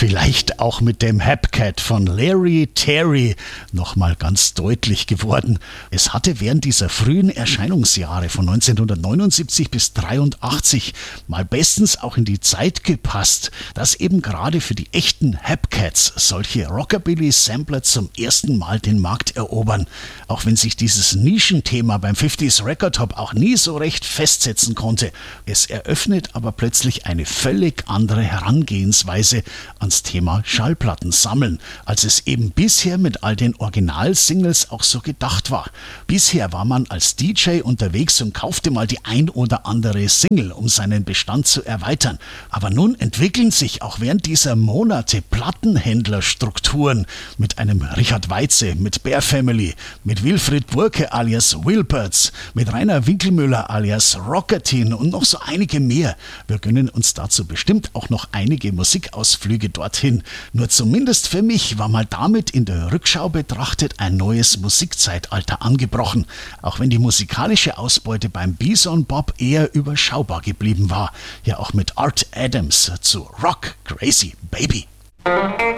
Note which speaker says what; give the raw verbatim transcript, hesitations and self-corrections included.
Speaker 1: vielleicht auch mit dem Hepcat von Larry Terry nochmal ganz deutlich geworden. Es hatte während dieser frühen Erscheinungsjahre von neunzehnhundertneunundsiebzig bis dreiundachtzig mal bestens auch in die Zeit gepasst, dass eben gerade für die echten Hepcats solche Rockabilly-Sampler zum ersten Mal den Markt erobern. Auch wenn sich dieses Nischenthema beim fünfziger Record Hop auch nie so recht festsetzen konnte. Es eröffnet aber plötzlich eine völlig andere Herangehensweise ans Thema Schallplatten sammeln, als es eben bisher mit all den Original-Singles auch so gedacht war. Bisher war man als D J unterwegs und kaufte mal die ein oder andere Single, um seinen Bestand zu erweitern. Aber nun entwickeln sich auch während dieser Monate Plattenhändlerstrukturen mit einem Richard Weitze, mit Bear Family, mit Wilfried Burke alias Wilberts, mit Rainer Winkelmüller alias Rockertin und noch so einige mehr. Wir gönnen uns dazu bestimmt auch noch einige Musikausflüge dorthin. Nur zumindest für mich war mal damit in der Rückschau betrachtet ein neues Musikzeitalter angebrochen, auch wenn die musikalische Ausbeute beim Bison Bob eher überschaubar geblieben war. Ja, auch mit Art Adams zu Rock Crazy Baby.